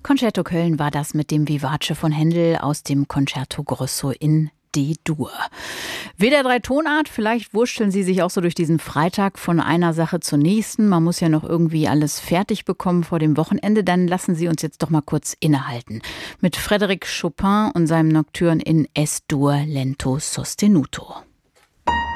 Concerto Köln war das mit dem Vivace von Händel aus dem Concerto Grosso in D-Dur. WDR 3 Tonart, vielleicht wurschteln Sie sich auch so durch diesen Freitag von einer Sache zur nächsten. Man muss ja noch irgendwie alles fertig bekommen vor dem Wochenende. Dann lassen Sie uns jetzt doch mal kurz innehalten. Mit Frédéric Chopin und seinem Nocturne in Es-Dur lento sostenuto.